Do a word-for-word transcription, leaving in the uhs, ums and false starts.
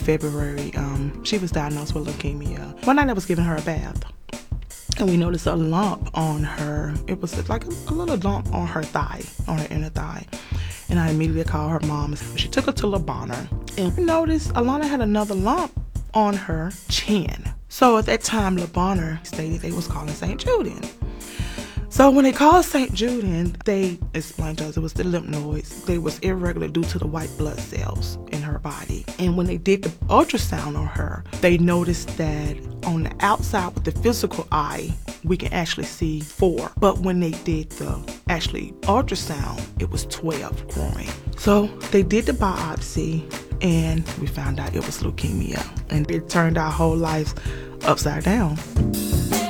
February, um, she was diagnosed with leukemia. One night I was giving her a bath, and we noticed a lump on her. It was like a, a little lump on her thigh, on her inner thigh. And I immediately called her mom. She took her to LaBonner, and we noticed Alana had another lump on her chin. So at that time, LaBonner stated they was calling Saint Jude in. So when they called Saint Jude in, they explained to us it was the lymph nodes. They was irregular due to the white blood cells in her body. And when they did the ultrasound on her, they noticed that on the outside with the physical eye, we can actually see four. But when they did the actually ultrasound, it was twelve growing. So they did the biopsy, and we found out it was leukemia. And it turned our whole lives upside down.